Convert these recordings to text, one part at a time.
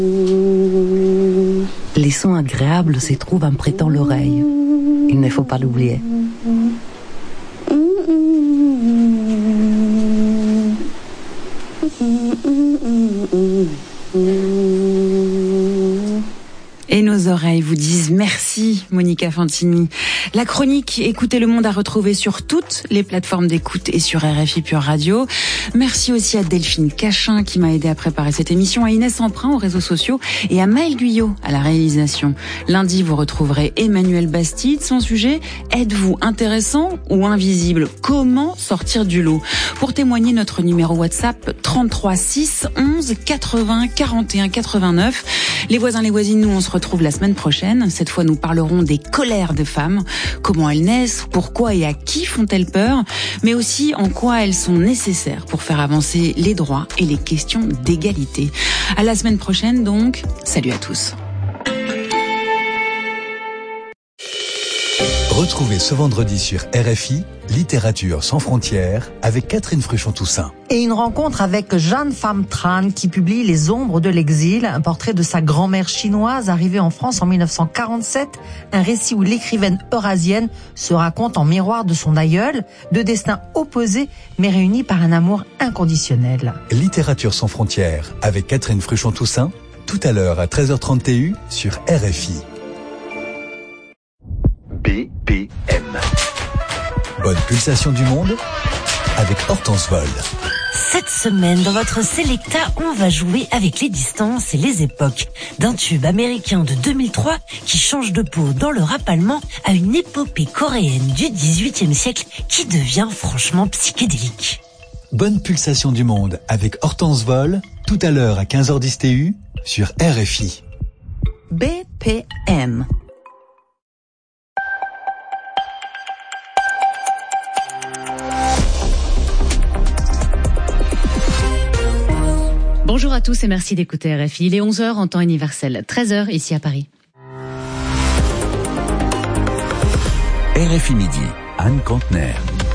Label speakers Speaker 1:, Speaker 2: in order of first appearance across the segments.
Speaker 1: Les sons agréables s'y trouvent en prêtant l'oreille. Il ne faut pas l'oublier.
Speaker 2: Et nos oreilles vous disent merci, Monica Fantini. La chronique Écoutez le monde à retrouver sur toutes les plateformes d'écoute et sur RFI Pure Radio. Merci aussi à Delphine Cachin qui m'a aidé à préparer cette émission, à Inès Emprunt aux réseaux sociaux et à Maëlle Guyot à la réalisation. Lundi, vous retrouverez Emmanuel Bastide. Son sujet, êtes-vous intéressant ou invisible? Comment sortir du lot? Pour témoigner, notre numéro WhatsApp 33 6 11 80 41 89. Les voisins, les voisines, nous on se retrouve la semaine prochaine. Cette fois, nous parlerons des colères des femmes, comment elles naissent, pourquoi et à qui font-elles peur, mais aussi en quoi elles sont nécessaires pour faire avancer les droits et les questions d'égalité. À la semaine prochaine donc, salut à tous.
Speaker 3: Retrouvez ce vendredi sur RFI Littérature sans frontières avec Catherine Fruchon-Toussaint.
Speaker 4: Et une rencontre avec Jeanne Pham Tran qui publie Les ombres de l'exil, un portrait de sa grand-mère chinoise arrivée en France en 1947, un récit où l'écrivaine eurasienne se raconte en miroir de son aïeul, deux destins opposés mais réunis par un amour inconditionnel.
Speaker 3: Littérature sans frontières avec Catherine Fruchon-Toussaint, tout à l'heure à 13h30 TU sur RFI. BPM. Bonne pulsation du monde avec Hortense Vol.
Speaker 5: Cette semaine, dans votre Selecta, on va jouer avec les distances et les époques. D'un tube américain de 2003 qui change de peau dans le rap allemand à une épopée coréenne du XVIIIe siècle qui devient franchement psychédélique.
Speaker 3: Bonne pulsation du monde avec Hortense Vol, tout à l'heure à 15h10 TU sur RFI.
Speaker 1: BPM.
Speaker 6: Bonjour à tous et merci d'écouter RFI. Il est 11h en temps universel, 13h ici à Paris.
Speaker 3: RFI Midi, Anne Contener.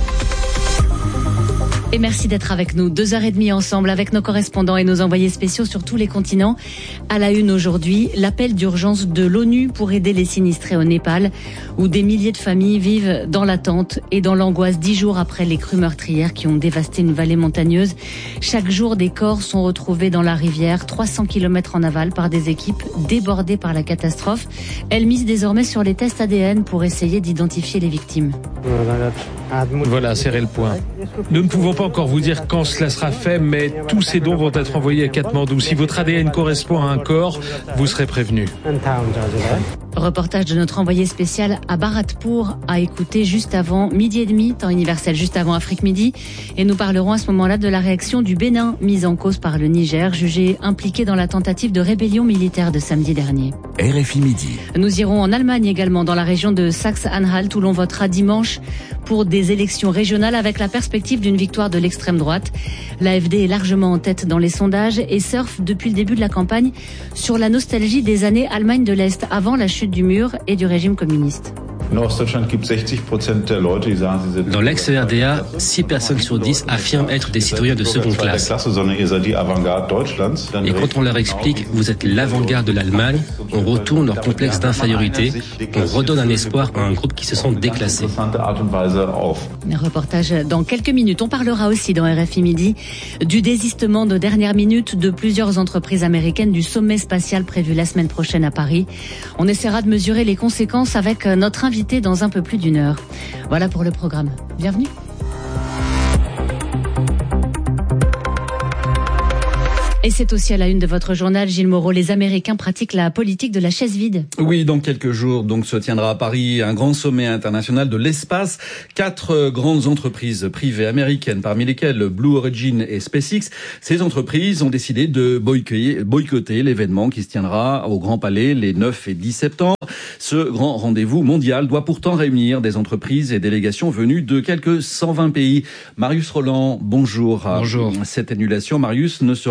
Speaker 6: Et merci d'être avec nous. 2h30 ensemble avec nos correspondants et nos envoyés spéciaux sur tous les continents. À la une aujourd'hui, l'appel d'urgence de l'ONU pour aider les sinistrés au Népal, où des milliers de familles vivent dans l'attente et dans l'angoisse 10 jours après les crues meurtrières qui ont dévasté une vallée montagneuse. Chaque jour, des corps sont retrouvés dans la rivière, 300 km en aval, par des équipes débordées par la catastrophe. Elles misent désormais sur les tests ADN pour essayer d'identifier les victimes.
Speaker 7: Voilà, serrez le point. Nous ne pouvons pas encore vous dire quand cela sera fait, mais tous ces dons vont être envoyés à Katmandou. Si votre ADN correspond à un corps, vous serez prévenu.
Speaker 6: Reportage de notre envoyé spécial à Bharatpur à écouter juste avant 12h30, temps universel, juste avant Afrique Midi. Et nous parlerons à ce moment-là de la réaction du Bénin, mise en cause par le Niger, jugé impliqué dans la tentative de rébellion militaire de samedi dernier.
Speaker 3: RFI Midi.
Speaker 6: Nous irons en Allemagne également, dans la région de Saxe-Anhalt, où l'on votera dimanche pour des élections régionales avec la perspective d'une victoire de l'extrême droite. L'AfD est largement en tête dans les sondages et surfe depuis le début de la campagne sur la nostalgie des années Allemagne de l'Est, avant la chute du mur et du régime communiste.
Speaker 8: Dans l'ex-RDA, 6 personnes sur 10 affirment être des citoyens de seconde classe. Et quand on leur explique « vous êtes l'avant-garde de l'Allemagne », on retourne leur complexe d'infériorité, on redonne un espoir à un groupe qui se sent déclassé.
Speaker 6: Reportage dans quelques minutes. On parlera aussi dans RFI Midi du désistement de dernière minute de plusieurs entreprises américaines du sommet spatial prévu la semaine prochaine à Paris. On essaiera de mesurer les conséquences avec notre invité dans un peu plus d'une heure. Voilà pour le programme. Bienvenue. Et c'est aussi à la une de votre journal, Gilles Moreau. Les Américains pratiquent la politique de la chaise vide.
Speaker 9: Oui, dans quelques jours, donc, se tiendra à Paris un grand sommet international de l'espace. 4 grandes entreprises privées américaines, parmi lesquelles Blue Origin et SpaceX. Ces entreprises ont décidé de boycotter l'événement qui se tiendra au Grand Palais les 9 et 10 septembre. Ce grand rendez-vous mondial doit pourtant réunir des entreprises et délégations venues de quelques 120 pays. Marius Roland, bonjour.
Speaker 7: Bonjour.
Speaker 9: Cette annulation, Marius, ne serait pas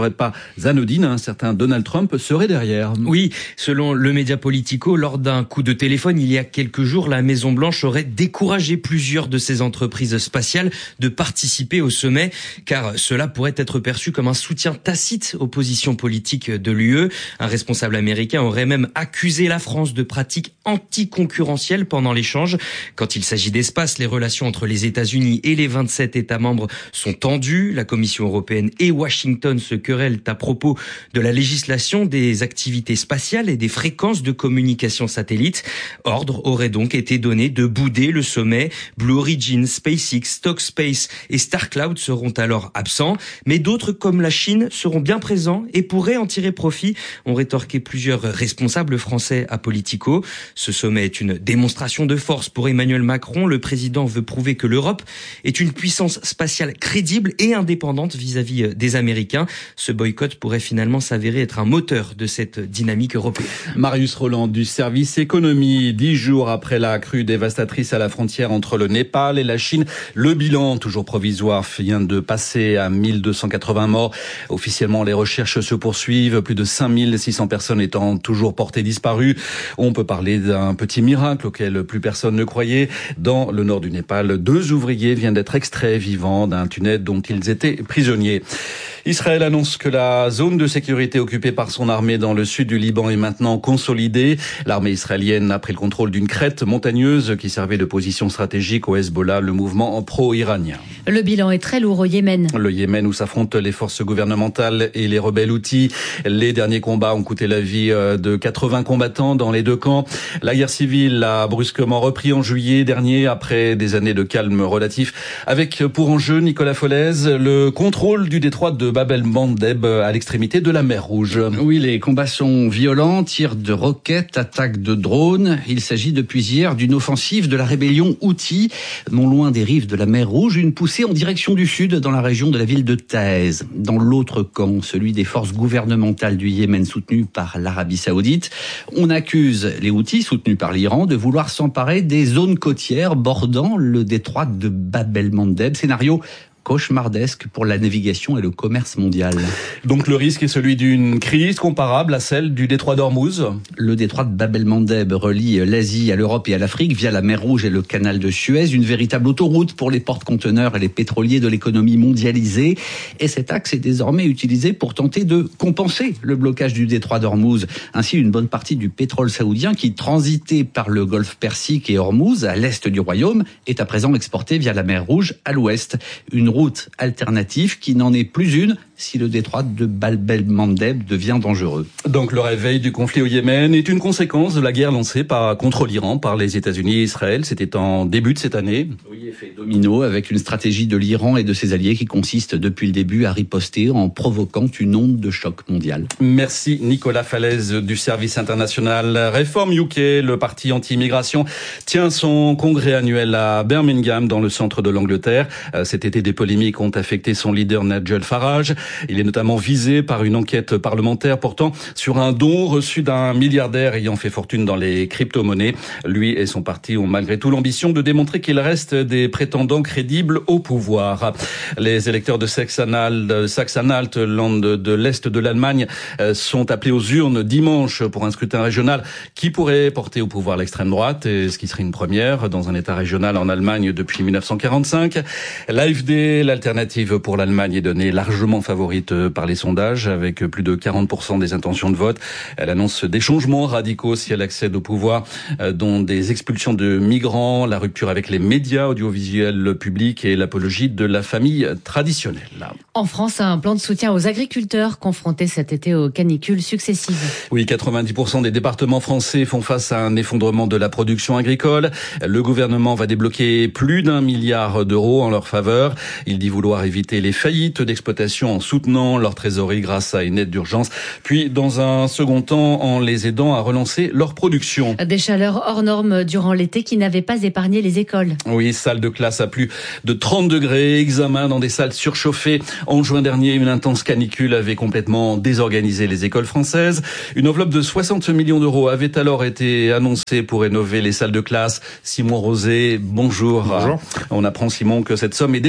Speaker 9: anodines. Un certain Donald Trump serait derrière.
Speaker 10: Oui, selon le média Politico, lors d'un coup de téléphone il y a quelques jours, la Maison-Blanche aurait découragé plusieurs de ses entreprises spatiales de participer au sommet, car cela pourrait être perçu comme un soutien tacite aux positions politiques de l'UE. Un responsable américain aurait même accusé la France de pratiques anticoncurrentielles pendant l'échange. Quand il s'agit d'espace, les relations entre les États-Unis et les 27 États membres sont tendues. La Commission européenne et Washington se querellent à propos de la législation des activités spatiales et des fréquences de communication satellite. Ordre aurait donc été donné de bouder le sommet. Blue Origin, SpaceX, Talkspace et StarCloud seront alors absents, mais d'autres comme la Chine seront bien présents et pourraient en tirer profit, ont rétorqué plusieurs responsables français à Politico. Ce sommet est une démonstration de force pour Emmanuel Macron. Le président veut prouver que l'Europe est une puissance spatiale crédible et indépendante vis-à-vis des Américains. Ce boycott pourrait finalement s'avérer être un moteur de cette dynamique européenne.
Speaker 9: Marius Roland du service économie. 10 jours après la crue dévastatrice à la frontière entre le Népal et la Chine, le bilan, toujours provisoire, vient de passer à 1280 morts. Officiellement, les recherches se poursuivent. Plus de 5600 personnes étant toujours portées disparues. On peut parler d'un petit miracle auquel plus personne ne croyait. Dans le nord du Népal, 2 ouvriers viennent d'être extraits vivants d'un tunnel dont ils étaient prisonniers. Israël annonce que la zone de sécurité occupée par son armée dans le sud du Liban est maintenant consolidée. L'armée israélienne a pris le contrôle d'une crête montagneuse qui servait de position stratégique au Hezbollah, le mouvement pro-iranien.
Speaker 6: Le bilan est très lourd au Yémen.
Speaker 9: Le Yémen où s'affrontent les forces gouvernementales et les rebelles houthis. Les derniers combats ont coûté la vie de 80 combattants dans les 2 camps. La guerre civile a brusquement repris en juillet dernier après des années de calme relatif avec pour enjeu, Nicolas Folez, le contrôle du détroit de Bab el-Mandeb à l'extrémité de la mer Rouge.
Speaker 11: Oui, les combats sont violents, tirs de roquettes, attaques de drones. Il s'agit depuis hier d'une offensive de la rébellion Houthi, non loin des rives de la mer Rouge, une poussée en direction du sud dans la région de la ville de Taïz. Dans l'autre camp, celui des forces gouvernementales du Yémen soutenues par l'Arabie Saoudite, on accuse les Houthis soutenus par l'Iran de vouloir s'emparer des zones côtières bordant le détroit de Bab el-Mandeb. Scénario cauchemardesque pour la navigation et le commerce mondial.
Speaker 9: Donc le risque est celui d'une crise comparable à celle du détroit d'Ormuz.
Speaker 11: Le détroit de Bab el-Mandeb relie l'Asie à l'Europe et à l'Afrique via la mer Rouge et le canal de Suez, une véritable autoroute pour les porte-conteneurs et les pétroliers de l'économie mondialisée. Et cet axe est désormais utilisé pour tenter de compenser le blocage du détroit d'Ormuz. Ainsi, une bonne partie du pétrole saoudien qui transitait par le golfe Persique et Ormuz à l'est du royaume est à présent exporté via la mer Rouge à l'ouest. Une route alternative qui n'en est plus une si le détroit de Bab el-Mandeb devient dangereux.
Speaker 9: Donc le réveil du conflit au Yémen est une conséquence de la guerre lancée contre l'Iran par les États-Unis et Israël. C'était en début de cette année.
Speaker 11: Oui, effet domino avec une stratégie de l'Iran et de ses alliés qui consiste depuis le début à riposter en provoquant une onde de choc mondial.
Speaker 9: Merci Nicolas Falaise du service international. Reform UK, le parti anti-immigration, tient son congrès annuel à Birmingham dans le centre de l'Angleterre. Cet été, des polémiques ont affecté son leader Nigel Farage. Il est notamment visé par une enquête parlementaire portant sur un don reçu d'un milliardaire ayant fait fortune dans les crypto-monnaies. Lui et son parti ont malgré tout l'ambition de démontrer qu'il reste des prétendants crédibles au pouvoir. Les électeurs de Saxe-Anhalt, land de l'Est de l'Allemagne, sont appelés aux urnes dimanche pour un scrutin régional qui pourrait porter au pouvoir l'extrême droite, et ce qui serait une première dans un État régional en Allemagne depuis 1945. L'AfD, l'alternative pour l'Allemagne, est donnée largement favorite par les sondages, avec plus de 40% des intentions de vote. Elle annonce des changements radicaux si elle accède au pouvoir, dont des expulsions de migrants, la rupture avec les médias audiovisuels publics et l'apologie de la famille traditionnelle.
Speaker 6: En France, un plan de soutien aux agriculteurs confrontés cet été aux canicules successives.
Speaker 9: Oui, 90% des départements français font face à un effondrement de la production agricole. Le gouvernement va débloquer plus d'1 milliard d'euros en leur faveur. Il dit vouloir éviter les faillites d'exploitation en soutenant leur trésorerie grâce à une aide d'urgence, puis dans un second temps en les aidant à relancer leur production.
Speaker 6: Des chaleurs hors normes durant l'été qui n'avaient pas épargné les écoles.
Speaker 9: Oui, salle de classe à plus de 30 degrés, examen dans des salles surchauffées. En juin dernier, une intense canicule avait complètement désorganisé les écoles françaises. Une enveloppe de 60 millions d'euros avait alors été annoncée pour rénover les salles de classe. Simon Rosé, bonjour.
Speaker 12: Bonjour.
Speaker 9: On apprend, Simon, que cette somme est déjà amputée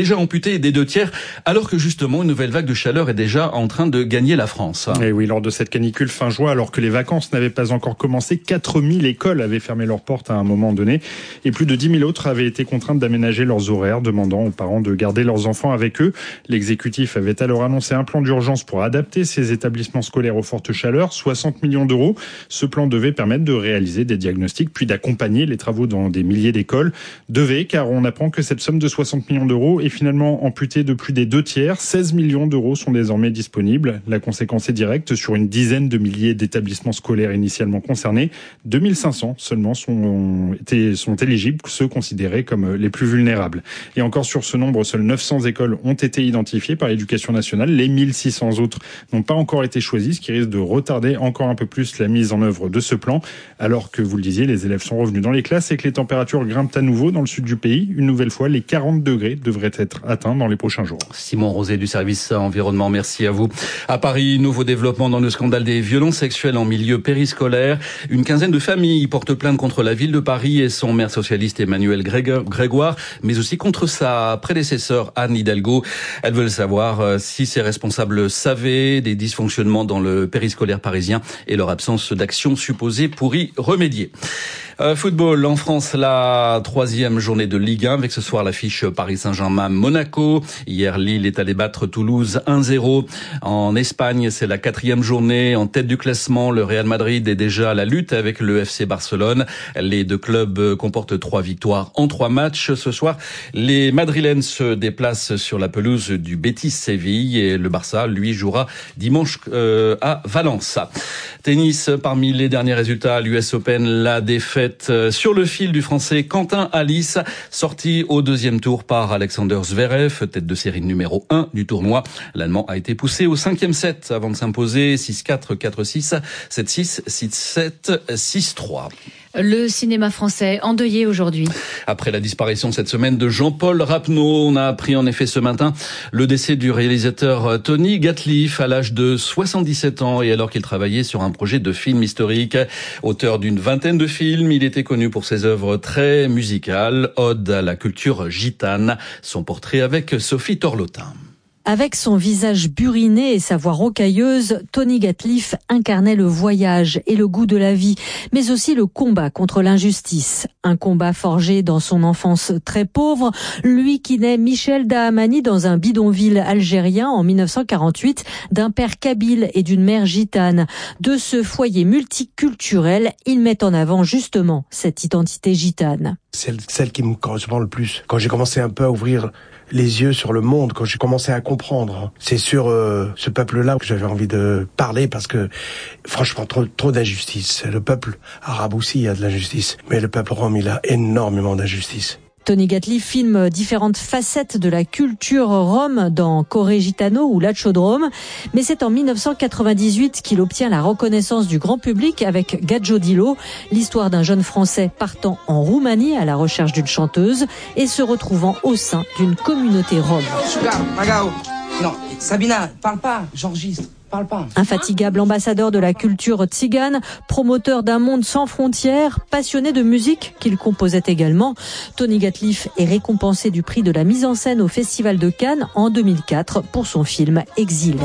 Speaker 9: amputé des 2/3, alors que justement une nouvelle vague de chaleur est déjà en train de gagner la France.
Speaker 12: Et oui, lors de cette canicule fin juin, alors que les vacances n'avaient pas encore commencé, 4000 écoles avaient fermé leurs portes à un moment donné et plus de 10 000 autres avaient été contraintes d'aménager leurs horaires, demandant aux parents de garder leurs enfants avec eux. L'exécutif avait alors annoncé un plan d'urgence pour adapter ces établissements scolaires aux fortes chaleurs, 60 millions d'euros. Ce plan devait permettre de réaliser des diagnostics puis d'accompagner les travaux dans des milliers d'écoles. Car on apprend que cette somme de 60 millions d'euros est finalement amputée de plus des 2/3. 16 millions d'euros sont désormais disponibles. La conséquence est directe sur une dizaine de milliers d'établissements scolaires initialement concernés. 2500 seulement sont éligibles, ceux considérés comme les plus vulnérables. Et encore sur ce nombre, seules 900 écoles ont été identifiées par l'Éducation nationale. Les 1600 autres n'ont pas encore été choisies, ce qui risque de retarder encore un peu plus la mise en œuvre de ce plan. Alors que, vous le disiez, les élèves sont revenus dans les classes et que les températures grimpent à nouveau dans le sud du pays. Une nouvelle fois, les 40 degrés devraient être atteints dans les prochains jours.
Speaker 9: Simon Rosé du service environnement, merci à vous. À Paris, nouveau développement dans le scandale des violences sexuelles en milieu périscolaire. Une quinzaine de familles portent plainte contre la ville de Paris et son maire socialiste Emmanuel Grégoire, mais aussi contre sa prédécesseur Anne Hidalgo. Elles veulent savoir si ces responsables savaient des dysfonctionnements dans le périscolaire parisien et leur absence d'action supposée pour y remédier. Football en France, la 3e journée de Ligue 1 avec ce soir l'affiche Paris Saint-Germain-Monaco. Hier, Lille est allé battre Toulouse 1-0. En Espagne, c'est la 4e journée. En tête du classement, le Real Madrid est déjà à la lutte avec le FC Barcelone. Les deux clubs comportent 3 victoires en 3 matchs. Ce soir, les Madrilènes se déplacent sur la pelouse du Betis Séville et le Barça, lui, jouera dimanche à Valence. Tennis, parmi les derniers résultats, l'US Open, la défaite sur le fil du Français Quentin Halys, sorti au 2e tour par Alexander Zverev, tête de série numéro 1 du tournoi. L'Allemand a été poussé au 5e set avant de s'imposer 6-4, 4-6, 7-6, 6-7, 6-3.
Speaker 6: Le cinéma français endeuillé aujourd'hui.
Speaker 9: Après la disparition cette semaine de Jean-Paul Rapneau, on a appris en effet ce matin le décès du réalisateur Tony Gatliff à l'âge de 77 ans et alors qu'il travaillait sur un projet de film historique. Auteur d'une vingtaine de films, il était connu pour ses œuvres très musicales, Ode à la culture gitane. Son portrait avec Sophie Torlotin.
Speaker 13: Avec son visage buriné et sa voix rocailleuse, Tony Gatliff incarnait le voyage et le goût de la vie, mais aussi le combat contre l'injustice. Un combat forgé dans son enfance très pauvre, lui qui naît Michel Dahamani dans un bidonville algérien en 1948, d'un père kabyle et d'une mère gitane. De ce foyer multiculturel, il met en avant justement cette identité gitane.
Speaker 14: C'est celle qui me correspond le plus. Quand j'ai commencé un peu à ouvrir les yeux sur le monde, quand j'ai commencé à comprendre, c'est sur ce peuple-là que j'avais envie de parler parce que franchement trop d'injustice. Le peuple arabe aussi, il y a de l'injustice, mais le peuple rom, il a énormément d'injustice.
Speaker 13: Tony Gatliff filme différentes facettes de la culture rome dans Corée Gitano ou Lachodrome, mais c'est en 1998 qu'il obtient la reconnaissance du grand public avec Gadjodilo, l'histoire d'un jeune Français partant en Roumanie à la recherche d'une chanteuse et se retrouvant au sein d'une communauté rome.
Speaker 15: Non, Sabina, parle pas, j'enregistre.
Speaker 13: Infatigable ambassadeur de la culture tzigane, promoteur d'un monde sans frontières, passionné de musique qu'il composait également, Tony Gatliff est récompensé du prix de la mise en scène au Festival de Cannes en 2004 pour son film Exil.